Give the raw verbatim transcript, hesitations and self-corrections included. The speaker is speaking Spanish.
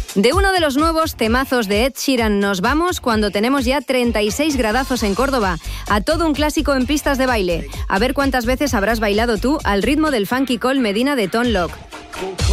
De uno de los nuevos temazos de Ed Sheeran nos vamos cuando tenemos ya treinta y seis gradazos en Córdoba. A todo un clásico en pistas de baile. A ver cuántas veces habrás bailado tú al ritmo del Funky Cole Medina de Tom Locke.